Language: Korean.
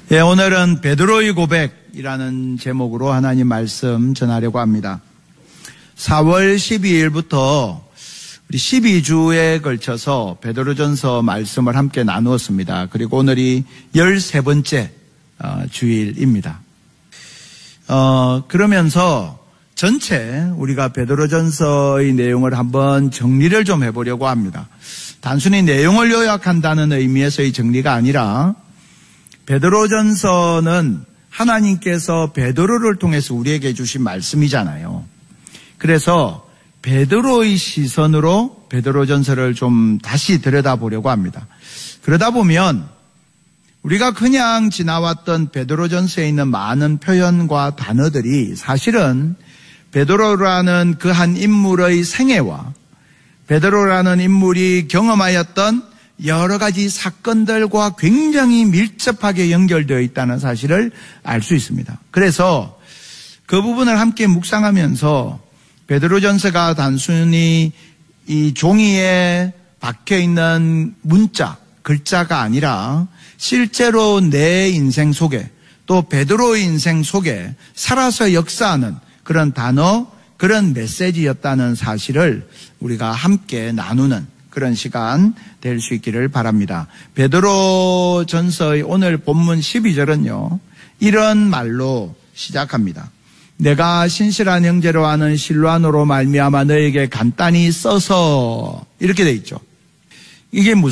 예, 오늘은 베드로의 고백이라는 제목으로 하나님 말씀 전하려고 합니다. 4월 12일부터 우리 12주에 걸쳐서 베드로전서 말씀을 함께 나누었습니다. 그리고 오늘이 13번째 주일입니다. 그러면서 전체 우리가 베드로전서의 내용을 한번 정리를 좀 해보려고 합니다. 단순히 내용을 요약한다는 의미에서의 정리가 아니라 베드로전서는 하나님께서 베드로를 통해서 우리에게 주신 말씀이잖아요. 그래서 베드로의 시선으로 베드로전서를 좀 다시 들여다보려고 합니다. 그러다 보면 우리가 그냥 지나왔던 베드로전서에 있는 많은 표현과 단어들이 사실은 베드로라는 그 한 인물의 생애와 베드로라는 인물이 경험하였던 여러 가지 사건들과 굉장히 밀접하게 연결되어 있다는 사실을 알 수 있습니다. 그래서 그 부분을 함께 묵상하면서 베드로전서가 단순히 이 종이에 박혀있는 문자, 글자가 아니라 실제로 내 인생 속에 또 베드로의 인생 속에 살아서 역사하는 그런 단어, 그런 메시지였다는 사실을 우리가 함께 나누는 그런 시간 될 수 있기를 바랍니다. 베드로전서의 오늘 본문 12절은요. 이런 말로 시작합니다. 내가 신실한 형제로 하는 실로아노로 말미암아 너에게 간단히 써서 이렇게 돼 있죠. 이게 무슨